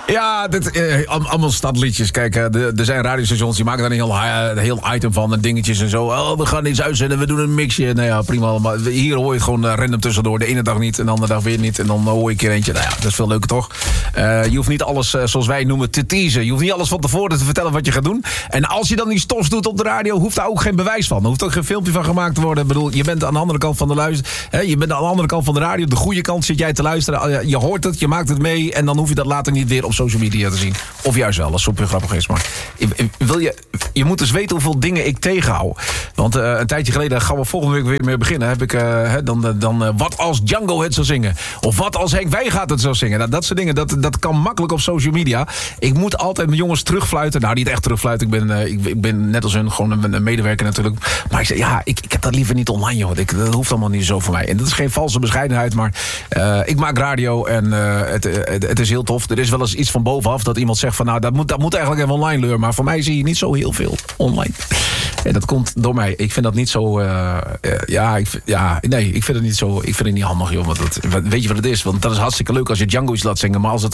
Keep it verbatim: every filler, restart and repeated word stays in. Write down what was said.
Ja, dit, eh, allemaal stadliedjes. Kijk, eh, de, er zijn radiostations die maken daar een heel, uh, heel item van en dingetjes en zo. Oh, we gaan iets uitzenden, we doen een mixje. Nou ja, prima allemaal. Hier hoor je het gewoon uh, random tussendoor. De ene dag niet en de andere dag weer niet. En dan hoor je een keer eentje. Nou ja, dat is veel leuker toch? Uh, je hoeft niet alles, uh, zoals wij noemen, te teasen. Je hoeft niet alles van tevoren te vertellen wat je gaat doen. En als je dan die stofs doet op de radio, hoeft daar ook geen bewijs van. Er hoeft ook geen filmpje van gemaakt te worden. Ik bedoel, je bent aan de andere kant van de luister. Hè, je bent aan de andere kant van de radio. De goede kant zit jij te luisteren. Je hoort het, je maakt het mee. En dan hoef je dat later niet weer op social media te zien. Of juist wel, als het super grappig is. Maar wil je, je moet dus weten hoeveel dingen ik tegenhoud. Want uh, een tijdje geleden gaan we volgende week weer mee beginnen. Heb ik uh, dan, dan uh, wat als Django het zou zingen? Of wat als Henk Wijngaard het zou zingen? Nou, dat soort dingen, dat, dat kan makkelijk op social media. Ik moet altijd mijn jongens terugfluiten. Nou, niet echt terugfluiten. Ik ben, uh, ik, ik ben net als hun gewoon een, een medewerker natuurlijk. Maar ik zeg, ja, ik, ik heb dat liever niet online, joh. Ik, dat hoeft allemaal niet zo voor mij. En dat is geen valse bescheidenheid, maar uh, ik maak radio en uh, het, het, het is heel tof. Er is wel eens iets van bovenaf dat iemand zegt van, nou, dat moet, dat moet eigenlijk even online leuren. Maar voor mij zie je niet zo heel veel online. En dat komt door mij. Ik vind dat niet zo... Uh, uh, ja, ik, ja, nee, ik vind het niet zo... Ik vind het niet handig, joh. Want dat, weet je wat het is? Want dat is hartstikke leuk als je Django iets laat zingen. Maar als het